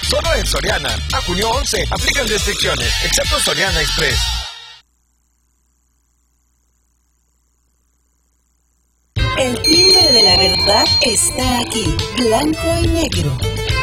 Solo en Soriana. A junio 11. Aplican restricciones, excepto Soriana Express. El timbre de la verdad está aquí, blanco y negro.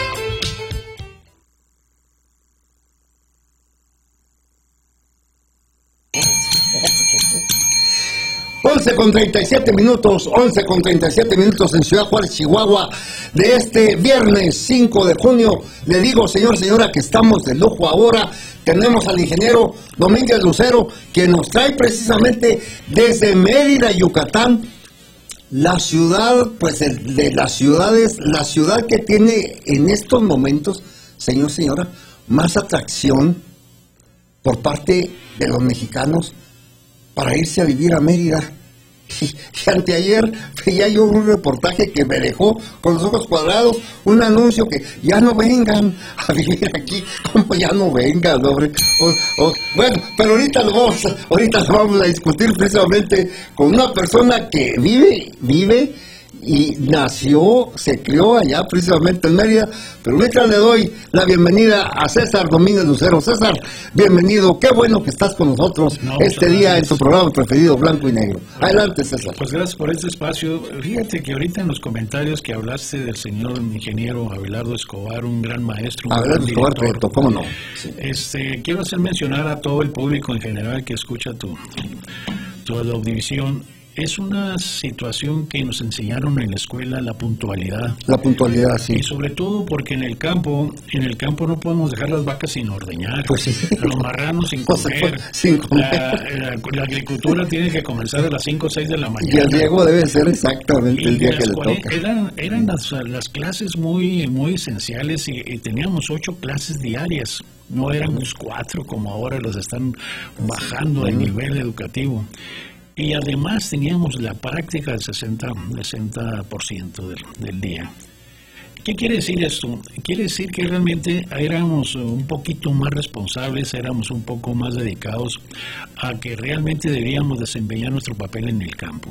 Con 37 minutos, 11:37 minutos en Ciudad Juárez, Chihuahua, de este viernes 5 de junio. Le digo, señor, señora, que estamos de lujo ahora. Tenemos al ingeniero Domínguez Lucero, que nos trae precisamente desde Mérida, Yucatán, la ciudad, pues de las ciudades, la ciudad que tiene en estos momentos, señor, señora, más atracción por parte de los mexicanos para irse a vivir a Mérida. Y anteayer veía yo un reportaje que me dejó con los ojos cuadrados, un anuncio que ya no vengan a vivir aquí, como ya no vengan, hombre. Bueno, pero ahorita lo vamos a discutir precisamente con una persona que vive y nació, se crió allá precisamente en Mérida, pero ahorita le doy la bienvenida a César Domínguez Lucero. César, bienvenido, qué bueno que estás con nosotros este día en tu programa preferido, Blanco y Negro. Adelante, César. Pues gracias por este espacio. Fíjate que ahorita en los comentarios que hablaste del señor ingeniero Abelardo Escobar, un gran maestro, Abelardo Escobar, Reto, ¿cómo no? Sí. Quiero hacer mencionar a todo el público en general que escucha tu audiovisión. Es una situación que nos enseñaron en la escuela, la puntualidad. La puntualidad, sí. Y sobre todo porque en el campo no podemos dejar las vacas sin ordeñar, pues sí. Los marranos sin comer. La agricultura tiene que comenzar a las 5 o 6 de la mañana. Y el riego debe ser exactamente el día que le toca. Eran las clases muy, muy esenciales y teníamos 8 clases diarias. No éramos 4 como ahora los están bajando de nivel educativo. Y además teníamos la práctica del 60% del día. ¿Qué quiere decir esto? Quiere decir que realmente éramos un poquito más responsables, éramos un poco más dedicados a que realmente debíamos desempeñar nuestro papel en el campo.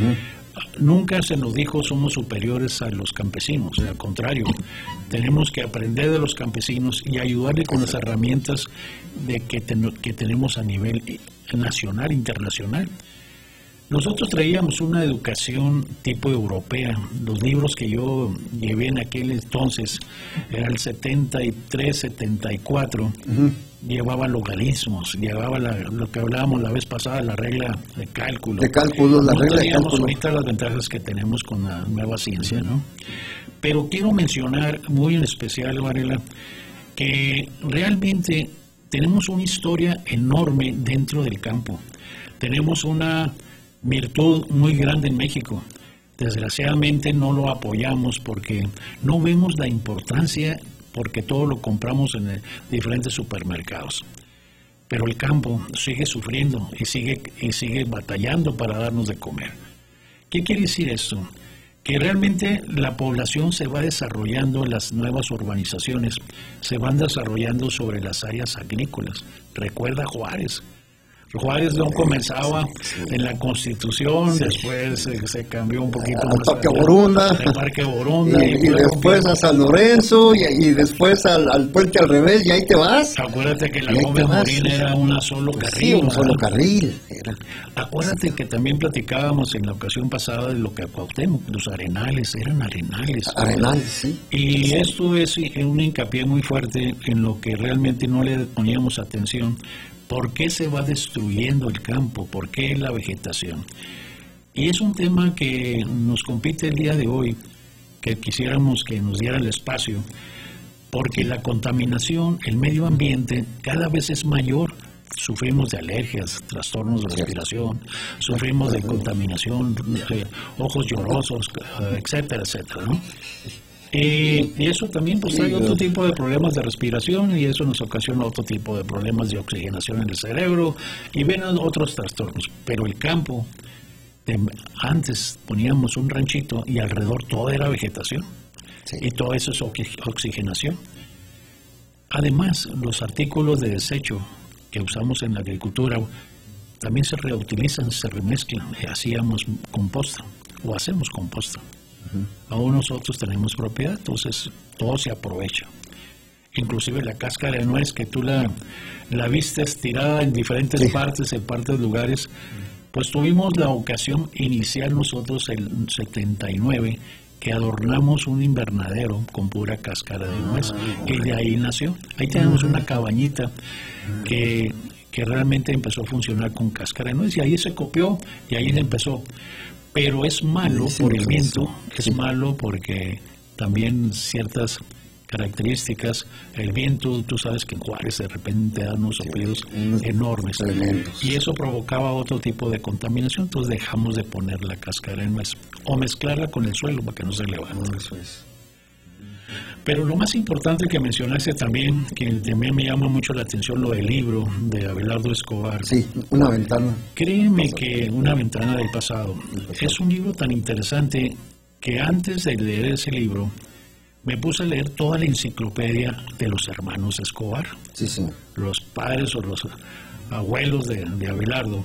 Nunca se nos dijo somos superiores a los campesinos, al contrario, tenemos que aprender de los campesinos y ayudarle con las herramientas que tenemos a nivel nacional, internacional. Nosotros traíamos una educación tipo europea. Los libros que yo llevé en aquel entonces, era el 73, 74, llevaba logaritmos, llevaba lo que hablábamos la vez pasada, la regla de cálculo. La regla de cálculo. Ahorita las ventajas que tenemos con la nueva ciencia, ¿no? Pero quiero mencionar muy en especial, Varela, que realmente tenemos una historia enorme dentro del campo. Tenemos una virtud muy grande en México. Desgraciadamente no lo apoyamos porque no vemos la importancia, porque todo lo compramos en diferentes supermercados. Pero el campo sigue sufriendo y sigue batallando para darnos de comer. ¿Qué quiere decir esto? Que realmente la población se va desarrollando, las nuevas urbanizaciones se van desarrollando sobre las áreas agrícolas. Recuerda Juárez no comenzaba en la Constitución, después se cambió un poquito al Parque Borunda, y después a San Lorenzo, y después al puente al revés, y ahí te vas. Acuérdate que la Gómez Morín era un solo carril. Sí, un solo carril. Acuérdate que también platicábamos en la ocasión pasada de lo que Cuauhtémoc, los arenales, eran arenales. Arenales, sí. Y esto es un hincapié muy fuerte en lo que realmente no le poníamos atención. ¿Por qué se va destruyendo el campo? ¿Por qué la vegetación? Y es un tema que nos compite el día de hoy, que quisiéramos que nos diera el espacio, porque la contaminación, el medio ambiente, cada vez es mayor. Sufrimos de alergias, trastornos de respiración, sufrimos de contaminación, ojos llorosos, etcétera, etcétera, ¿no? Y eso también pues trae otro tipo de problemas de respiración, y eso nos ocasiona otro tipo de problemas de oxigenación en el cerebro y ven otros trastornos. Pero el campo, antes poníamos un ranchito y alrededor todo era vegetación, y todo eso es oxigenación. Además, los artículos de desecho que usamos en la agricultura también se reutilizan, se remezclan. Hacíamos composta o hacemos composta. Aún nosotros tenemos propiedad, entonces todo se aprovecha. inclusive la cáscara de nuez, que tú la viste estirada en diferentes partes, en partes lugares. Pues tuvimos la ocasión inicial nosotros el 79, que adornamos un invernadero con pura cáscara de nuez, y de ahí nació. Ahí tenemos una cabañita que realmente empezó a funcionar con cáscara de nuez, y ahí se copió, y ahí empezó. Pero es malo por el viento, es malo porque también ciertas características, el viento, tú sabes que en Juárez de repente da unos soplidos enormes, y eso provocaba otro tipo de contaminación. Entonces dejamos de poner la cáscara de nuez o mezclarla con el suelo para que no se levante. Pero lo más importante que mencionaste también, que también me llama mucho la atención, lo del libro de Abelardo Escobar. Sí, Una ventana. Créeme que Una ventana del pasado es un libro tan interesante que antes de leer ese libro me puse a leer toda la enciclopedia de los hermanos Escobar. Sí, sí. Los padres o los abuelos de Abelardo.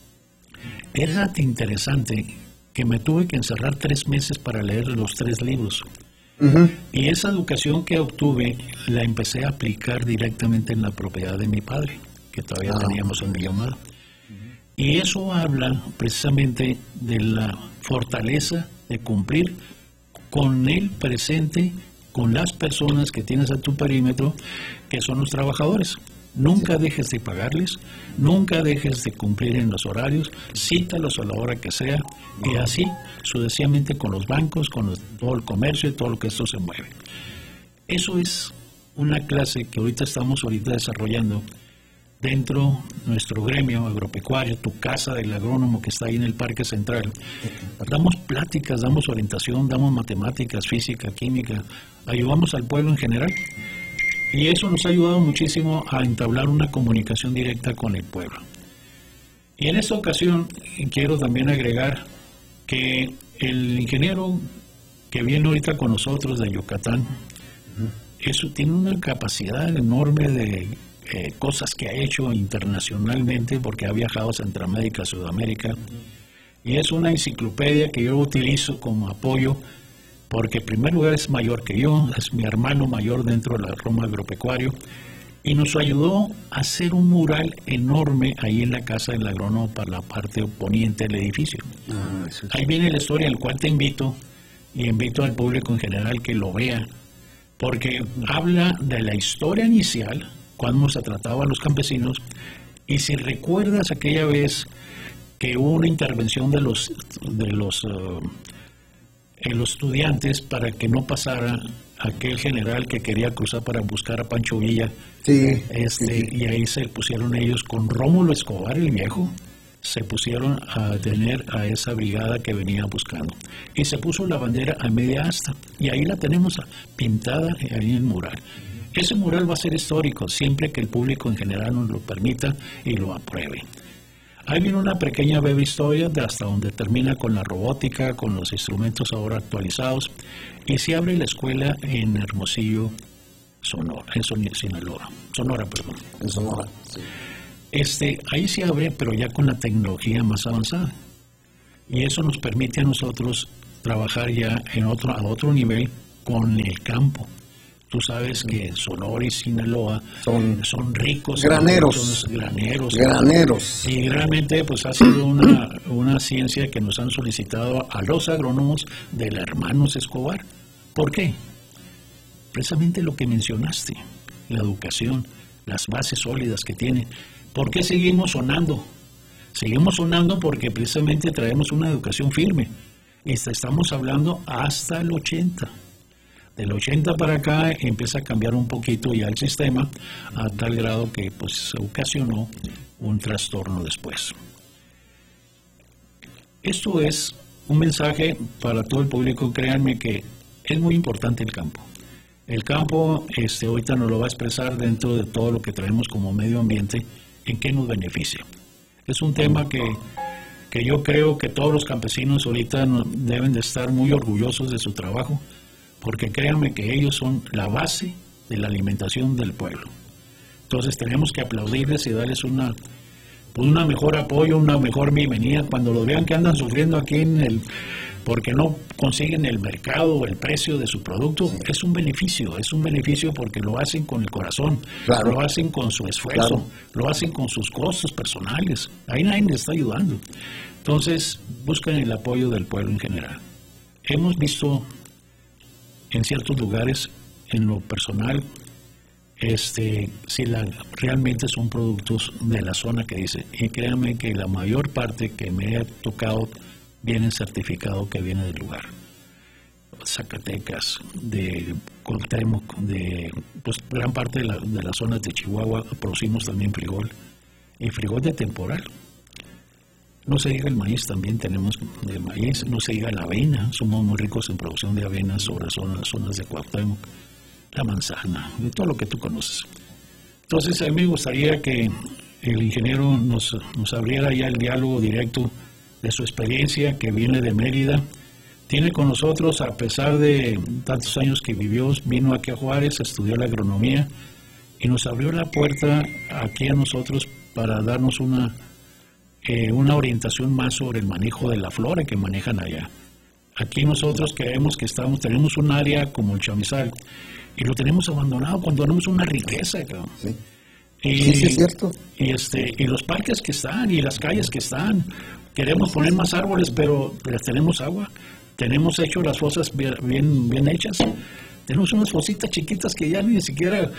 Era tan interesante que me tuve que encerrar 3 meses para leer los 3 libros. Y esa educación que obtuve la empecé a aplicar directamente en la propiedad de mi padre, que todavía teníamos en Villahumada. Y eso habla precisamente de la fortaleza de cumplir con el presente, con las personas que tienes a tu perímetro, que son los trabajadores. Nunca dejes de pagarles, nunca dejes de cumplir en los horarios, cítalos a la hora que sea, y así sucesivamente con los bancos, con todo el comercio y todo lo que esto se mueve. Eso es una clase que ahorita estamos desarrollando dentro de nuestro gremio agropecuario, tu casa del agrónomo que está ahí en el Parque Central. Damos pláticas, damos orientación, damos matemáticas, física, química, ayudamos al pueblo en general. Y eso nos ha ayudado muchísimo a entablar una comunicación directa con el pueblo. Y en esta ocasión quiero también agregar que el ingeniero que viene ahorita con nosotros de Yucatán, eso tiene una capacidad enorme de cosas que ha hecho internacionalmente, porque ha viajado a Centroamérica, Sudamérica, y es una enciclopedia que yo utilizo como apoyo, porque en primer lugar es mayor que yo, es mi hermano mayor dentro de la Roma Agropecuario, y nos ayudó a hacer un mural enorme ahí en la casa del agrónomo para la parte poniente del edificio. Ahí viene la historia, el cual te invito, y invito al público en general que lo vea, porque habla de la historia inicial, cuando se trataba a los campesinos, y si recuerdas aquella vez que hubo una intervención de los estudiantes para que no pasara aquel general que quería cruzar para buscar a Pancho Villa, y ahí se pusieron ellos con Rómulo Escobar el viejo, se pusieron a detener a esa brigada que venía buscando, y se puso la bandera a media asta, y ahí la tenemos pintada ahí en el mural. Ese mural va a ser histórico siempre que el público en general nos lo permita y lo apruebe. Ahí viene una pequeña breve historia de hasta donde termina con la robótica, con los instrumentos ahora actualizados, y se abre la escuela en Hermosillo, Sonora, en Sonora, perdón. En Sonora, sí. Ahí se abre, pero ya con la tecnología más avanzada. Y eso nos permite a nosotros trabajar ya a otro nivel con el campo. Tú sabes que Sonora y Sinaloa son ricos. Graneros. Graneros. Y realmente pues ha sido una ciencia que nos han solicitado a los agrónomos de los hermanos Escobar. ¿Por qué? Precisamente lo que mencionaste, la educación, las bases sólidas que tiene. ¿Por qué seguimos sonando? Seguimos sonando porque precisamente traemos una educación firme. Y estamos hablando hasta el 80. Del 80 para acá empieza a cambiar un poquito ya el sistema, a tal grado que pues se ocasionó un trastorno después. Esto es un mensaje para todo el público. Créanme que es muy importante el campo. El campo ahorita nos lo va a expresar dentro de todo lo que traemos como medio ambiente, en qué nos beneficia. Es un tema que yo creo que todos los campesinos ahorita deben de estar muy orgullosos de su trabajo, porque créanme que ellos son la base de la alimentación del pueblo. Entonces tenemos que aplaudirles y darles una mejor apoyo, una mejor bienvenida. Cuando los vean que andan sufriendo aquí porque no consiguen el mercado o el precio de su producto, es un beneficio porque lo hacen con el corazón, claro, lo hacen con su esfuerzo, claro, lo hacen con sus costos personales, ahí nadie les está ayudando. Entonces, buscan el apoyo del pueblo en general. Hemos visto en ciertos lugares, en lo personal, si realmente son productos de la zona que dice, y créanme que la mayor parte que me ha tocado viene certificado que viene del lugar. Zacatecas, de Cuauhtémoc, pues gran parte de las zonas de Chihuahua producimos también frijol, y frijol de temporal. No se diga el maíz, también tenemos de maíz, no se diga la avena, somos muy ricos en producción de avena sobre las zonas de Cuauhtémoc, la manzana, de todo lo que tú conoces. Entonces a mí me gustaría que el ingeniero nos abriera ya el diálogo directo de su experiencia, que viene de Mérida. Tiene con nosotros, a pesar de tantos años que vivió, vino aquí a Juárez, estudió la agronomía y nos abrió la puerta aquí a nosotros para darnos una orientación más sobre el manejo de la flora que manejan allá. Aquí nosotros creemos que tenemos un área como el Chamizal y lo tenemos abandonado cuando tenemos una riqueza, cabrón. Sí. Sí, es cierto. Y los parques que están y las calles que están. Queremos poner más árboles, pero tenemos agua. Tenemos hecho las fosas bien hechas. Tenemos unas fositas chiquitas que ya ni siquiera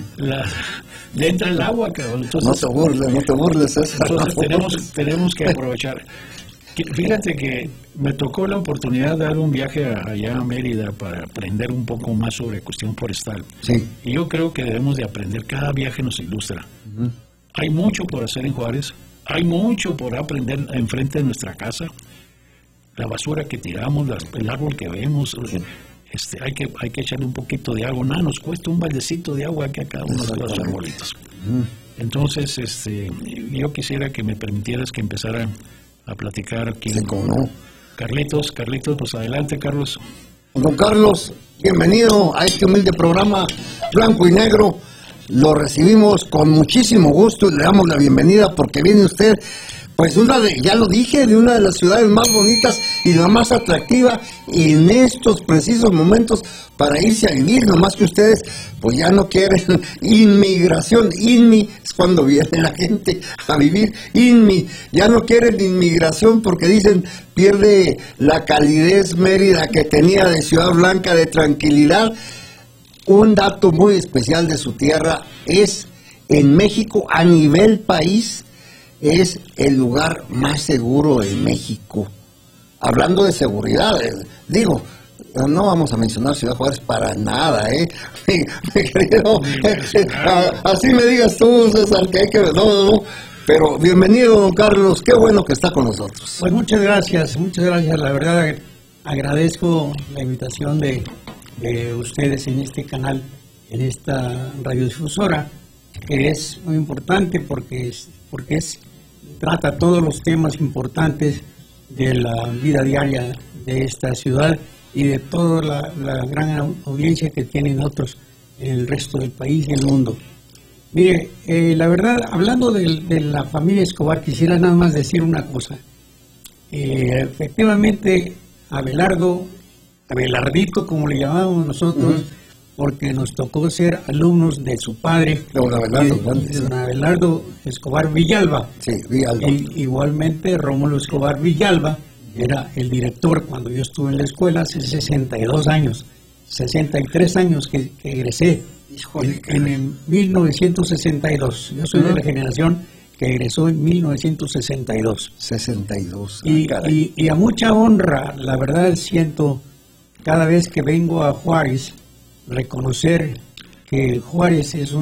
le entra el agua, cabrón. Entonces, no te burles. Entonces tenemos que aprovechar. Fíjate que me tocó la oportunidad de dar un viaje allá a Mérida para aprender un poco más sobre cuestión forestal. Sí. Y yo creo que debemos de aprender, cada viaje nos ilustra. Uh-huh. Hay mucho por hacer en Juárez, hay mucho por aprender enfrente de nuestra casa. La basura que tiramos, el árbol que vemos, hay que echarle un poquito de agua. Nada, nos cuesta un baldecito de agua aquí a cada uno de los arbolitos. Uh-huh. Entonces, yo quisiera que me permitieras que empezara a platicar aquí. Sí, ¿cómo no? Carlitos, pues adelante, Carlos. Don Carlos, bienvenido a este humilde programa Blanco y Negro. Lo recibimos con muchísimo gusto y le damos la bienvenida porque viene usted, pues ya lo dije, de una de las ciudades más bonitas y la más atractiva en estos precisos momentos para irse a vivir, nomás que ustedes pues ya no quieren inmigración. Es cuando viene la gente a vivir. Ya no quieren inmigración porque dicen pierde la calidez Mérida que tenía de ciudad blanca, de tranquilidad. Un dato muy especial de su tierra es, en México, a nivel país, es el lugar más seguro de México. Hablando de seguridad, digo, no vamos a mencionar Ciudad Juárez para nada, mi querido, así me digas tú, César, que hay que... No, pero bienvenido, don Carlos, qué bueno que está con nosotros. Pues muchas gracias, la verdad agradezco la invitación de ustedes en este canal, en esta radiodifusora, que es muy importante porque trata todos los temas importantes de la vida diaria de esta ciudad y de toda la gran audiencia que tienen otros en el resto del país y el mundo. Mire, la verdad, hablando de la familia Escobar, quisiera nada más decir una cosa. Efectivamente, Abelardito, como le llamábamos nosotros, porque nos tocó ser alumnos de su padre, don Abelardo Escobar Villalba. Sí, Villalba. Igualmente, Rómulo Escobar Villalba era el director cuando yo estuve en la escuela hace 62 años, 63 años que egresé en 1962. Yo soy de la generación que egresó en 1962. 62. Y a mucha honra, la verdad siento, cada vez que vengo a Juárez, reconocer que Juárez es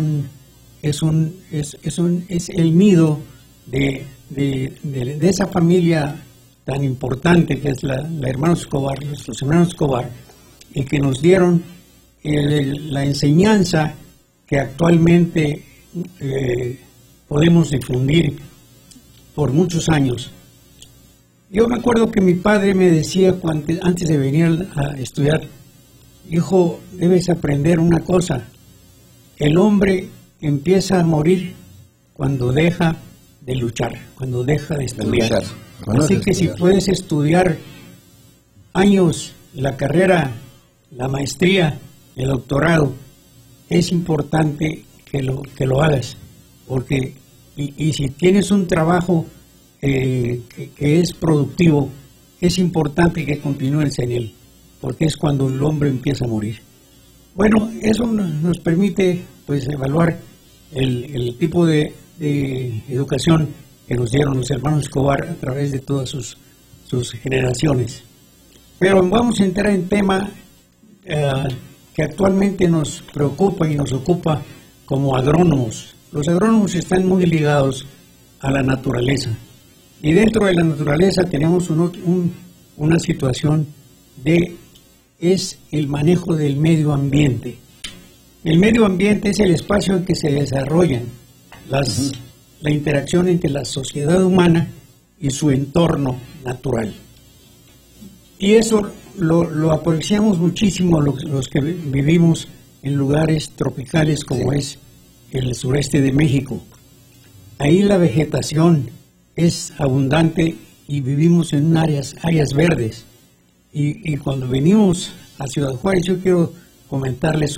el nido de esa familia tan importante que es la hermanos Escobar, nuestros hermanos Escobar, y que nos dieron la enseñanza que actualmente podemos difundir por muchos años. Yo me acuerdo que mi padre me decía antes de venir a estudiar: hijo, debes aprender una cosa, el hombre empieza a morir cuando deja de luchar, cuando deja de estudiar. Así que si puedes estudiar años la carrera, la maestría, el doctorado, es importante que lo hagas, porque y si tienes un trabajo que es productivo, es importante que continúes en él, porque es cuando el hombre empieza a morir. Bueno, eso nos permite pues evaluar el tipo de educación que nos dieron los hermanos Escobar a través de todas sus generaciones. Pero vamos a entrar en tema que actualmente nos preocupa y nos ocupa como agrónomos. Los agrónomos están muy ligados a la naturaleza. Y dentro de la naturaleza tenemos una situación es el manejo del medio ambiente. El medio ambiente es el espacio en que se desarrollan la interacción entre la sociedad humana y su entorno natural. Y eso lo apreciamos muchísimo los que vivimos en lugares tropicales como es el sureste de México. Ahí la vegetación es abundante y vivimos en áreas verdes. Y cuando venimos a Ciudad Juárez, yo quiero comentarles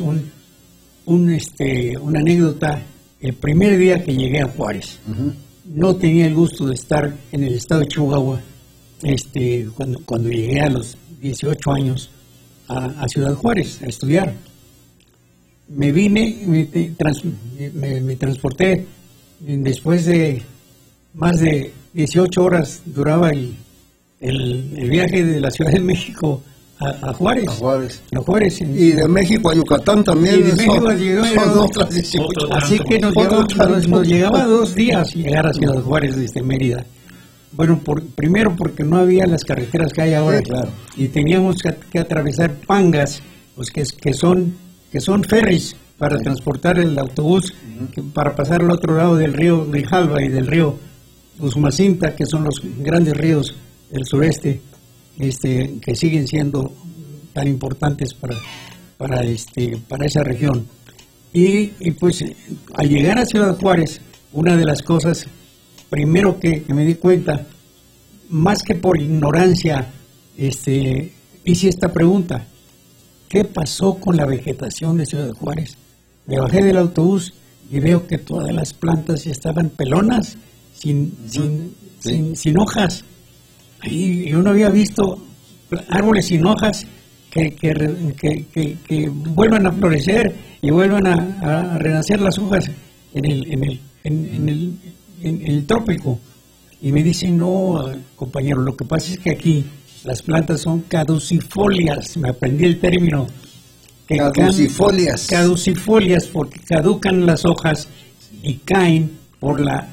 una anécdota. El primer día que llegué a Juárez, no tenía el gusto de estar en el estado de Chihuahua, cuando llegué a los 18 años a Ciudad Juárez a estudiar. Me vine, me transporté, después de más de 18 horas duraba el viaje de la Ciudad de México a Juárez. A Juárez. Y de México a Yucatán también. Y de México son otras 18. Así que nos llevaba 2 días llegar a Ciudad Juárez desde Mérida. Bueno, primero porque no había las carreteras que hay ahora. Sí, claro. Y teníamos que atravesar pangas, pues que son ferries para transportar el autobús, para pasar al otro lado del río Grijalva y del río Usumacinta, que son los grandes ríos del sureste, que siguen siendo tan importantes para esa región. Y pues al llegar a Ciudad Juárez, una de las cosas primero que me di cuenta, más que por ignorancia, hice esta pregunta: ¿qué pasó con la vegetación de Ciudad Juárez? Me bajé del autobús y veo que todas las plantas ya estaban pelonas, sin hojas. Y yo no había visto árboles sin hojas que vuelvan a florecer y vuelvan a renacer las hojas en el trópico. Y me dicen: no, compañero, lo que pasa es que aquí las plantas son caducifolias. Me aprendí el término. Caducifolias, porque caducan las hojas y caen por la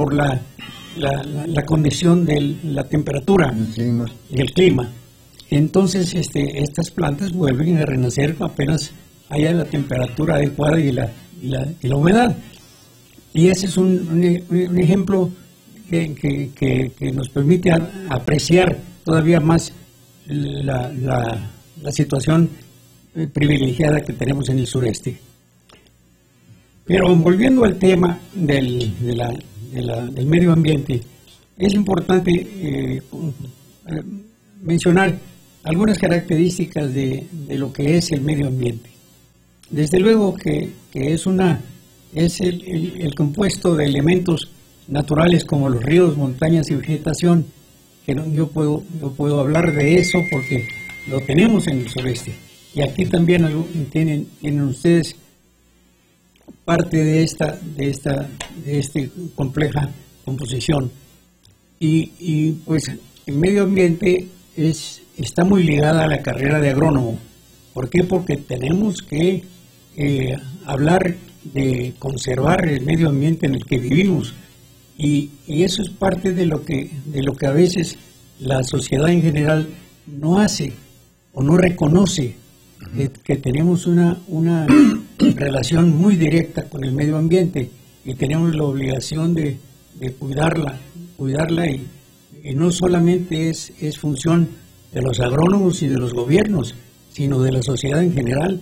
condición de la temperatura y el clima. Entonces estas plantas vuelven a renacer apenas haya la temperatura adecuada y la humedad. Y ese es un ejemplo que nos permite apreciar todavía más la situación privilegiada que tenemos en el sureste. Pero volviendo al tema del medio ambiente, es importante mencionar algunas características de lo que es el medio ambiente. Desde luego que es el compuesto de elementos naturales como los ríos, montañas y vegetación, que yo puedo hablar de eso porque lo tenemos en el sureste. Y aquí también tienen ustedes parte de esta compleja composición. Y pues el medio ambiente está muy ligada a la carrera de agrónomo. ¿Por qué? Porque tenemos que hablar de conservar el medio ambiente en el que vivimos. Y eso es parte de lo que a veces la sociedad en general no hace o no reconoce, que tenemos una relación muy directa con el medio ambiente y tenemos la obligación de cuidarla y no solamente es función de los agrónomos y de los gobiernos, sino de la sociedad en general.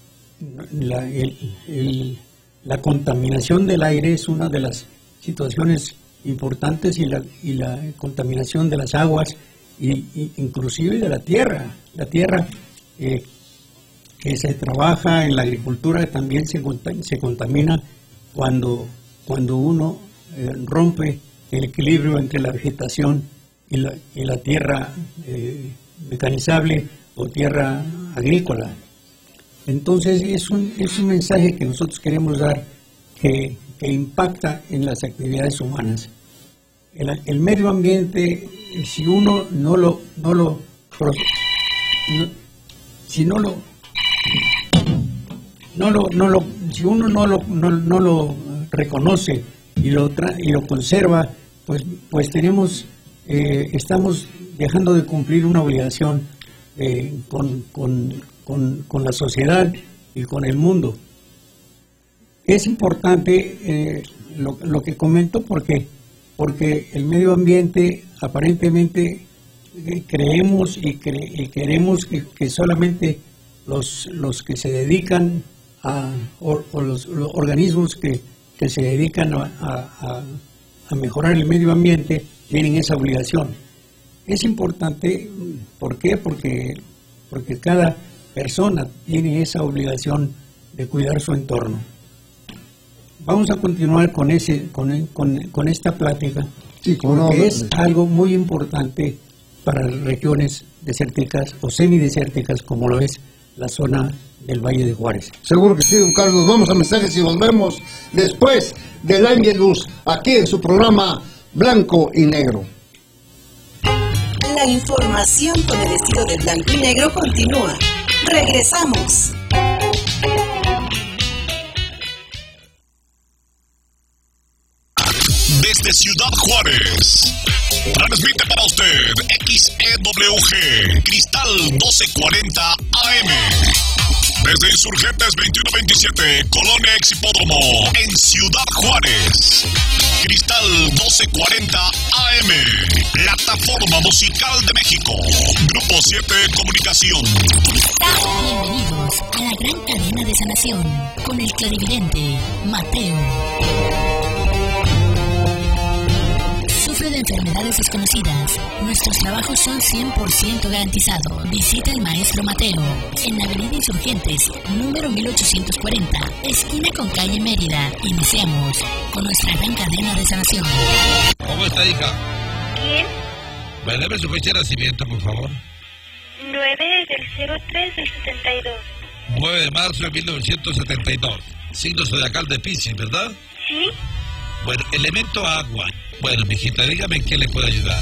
La contaminación del aire es una de las situaciones importantes y la contaminación de las aguas inclusive de la tierra. La tierra que se trabaja en la agricultura también se contamina cuando uno rompe el equilibrio entre la vegetación y la tierra mecanizable o tierra agrícola. Entonces es un mensaje que nosotros queremos dar que impacta en las actividades humanas. El medio ambiente, si uno no lo reconoce y lo conserva, pues estamos dejando de cumplir una obligación con la sociedad y con el mundo. Es importante lo que comento porque el medio ambiente aparentemente creemos y queremos que solamente los que se dedican o los organismos que se dedican a mejorar el medio ambiente tienen esa obligación. Es importante, ¿por qué? Porque cada persona tiene esa obligación de cuidar su entorno. Vamos a continuar con esta plática, porque es algo muy importante para regiones desérticas o semidesérticas como lo es la zona del Valle de Juárez. Seguro que sí, don Carlos. Vamos a mensajes y volvemos después del Ángelus, aquí en su programa Blanco y Negro. La información con el estilo de Blanco y Negro continúa. Regresamos. Desde Ciudad Juárez, transmite para usted XEWG Cristal 1240 AM. Desde Insurgentes 2127, Colonia Exhipódromo, en Ciudad Juárez. Cristal 1240 AM, Plataforma Musical de México. Grupo 7 Comunicación. Bienvenidos a la gran cadena de sanación con el clarividente Mateo. Sufre de enfermedades desconocidas. Nuestros trabajos son 100% garantizados. Visita al maestro Mateo en Avenida Insurgentes, número 1840, esquina con calle Mérida. Iniciamos con nuestra gran cadena de sanación. ¿Cómo está, hija? Bien. ¿Me debe su fecha de nacimiento, por favor? 9 del 03 del 72. 9 de marzo de 1972. Signo zodiacal de Piscis, ¿verdad? Sí. Bueno, elemento agua. Bueno, mijita, dígame en qué le puedo ayudar.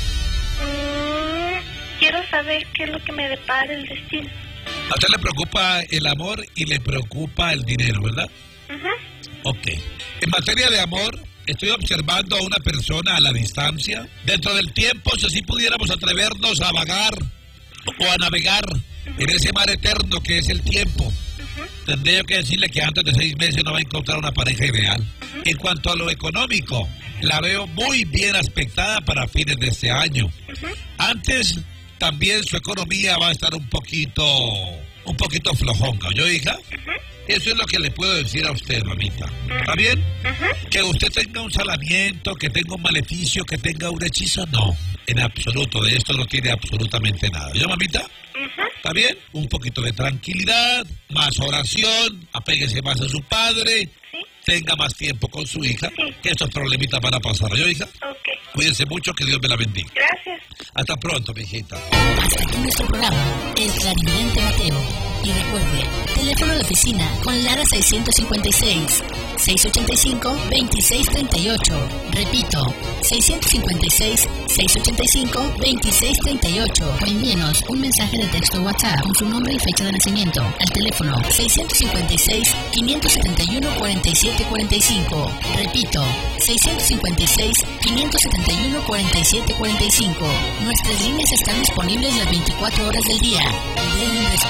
Quiero saber qué es lo que me depara el destino. A usted le preocupa el amor y le preocupa el dinero, ¿verdad? Ok. En materia de amor, estoy observando a una persona a la distancia. Dentro del tiempo, si así pudiéramos atrevernos a vagar o a navegar en ese mar eterno que es el tiempo. Tendría que decirle que antes de 6 meses no va a encontrar una pareja ideal. En cuanto a lo económico, la veo muy bien aspectada para fines de este año. Antes, también su economía va a estar un poquito flojonga, ¿oyó, hija? Eso es lo que le puedo decir a usted, mamita. ¿Está bien? Que usted tenga un salamiento, que tenga un maleficio, que tenga un hechizo, no. En absoluto, de esto no tiene absolutamente nada. ¿Yo, mamita? ¿Está bien? Un poquito de tranquilidad, más oración, apéguese más a su padre, tenga más tiempo con su hija, que estos problemitas van a pasar. ¿Yo, hija? Ok. Cuídense mucho, que Dios me la bendiga. Gracias. Hasta pronto, mi hijita. Hasta aquí nuestro programa, El Clarividente Mateo. Y recuerde, teléfono de oficina con Lara 656-685-2638. Repito, 656-685-2638. O envíenos un mensaje de texto WhatsApp con su nombre y fecha de nacimiento al teléfono 656-571-4745. Repito, 656-571-4745. Nuestras líneas están disponibles las 24 horas del día. Den un respiro